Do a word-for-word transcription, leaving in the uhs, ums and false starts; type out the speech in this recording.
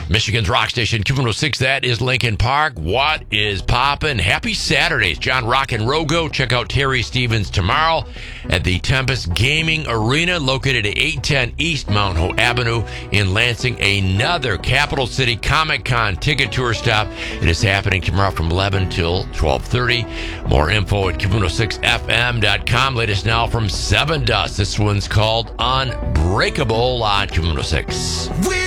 Michigan's rock station, Q one oh six, that is Lincoln Park. What is poppin'? Happy Saturday. It's John Rock and Rogo. Check out Terry Stevens tomorrow at the Tempest Gaming Arena, located at eight ten East Mount Hope Avenue in Lansing. Another Capital City Comic-Con ticket tour stop. It is happening tomorrow from eleven till twelve thirty. More info at Q one oh six F M dot com. Latest now from Seven Dust. This one's called Unbreakable on Q one oh six. We